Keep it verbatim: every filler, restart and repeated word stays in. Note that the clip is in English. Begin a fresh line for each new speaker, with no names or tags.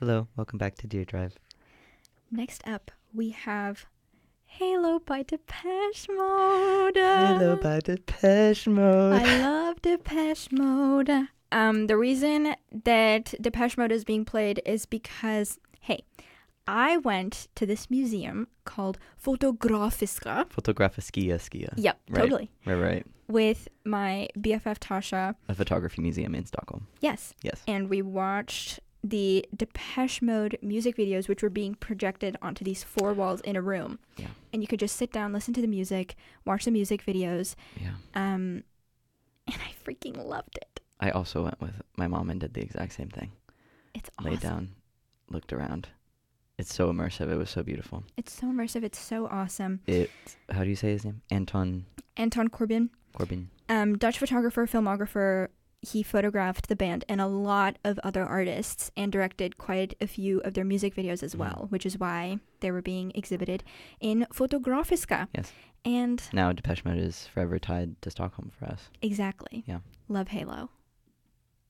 Hello, welcome back to Deer Drive.
Next up, we have Halo by Depeche Mode.
Hello by Depeche Mode.
I love Depeche Mode. Um, the reason that Depeche Mode is being played is because, hey, I went to this museum called Fotografiska.
Fotografiska Skia.
Yep,
Right.
totally.
Right, right.
With my B F F Tasha.
A photography museum in Stockholm.
Yes.
Yes.
And we watched the Depeche Mode music videos, which were being projected onto these four walls in a room.
Yeah.
And you could just sit down, listen to the music, watch the music videos.
Yeah.
Um, and I freaking loved it.
I also went with my mom and did the exact same thing.
It's awesome.
Laid down, looked around. It's so immersive. It was so beautiful.
It's so immersive. It's so awesome.
It, how do you say his name? Anton
Anton Corbijn,
Corbin.
um, Dutch photographer, filmographer. He photographed the band and a lot of other artists and directed quite a few of their music videos as well,
Mm.
which is why they were being exhibited in Fotografiska.
Yes.
And
Now Depeche Mode is forever tied to Stockholm for us.
exactly.
Yeah.
Love Halo.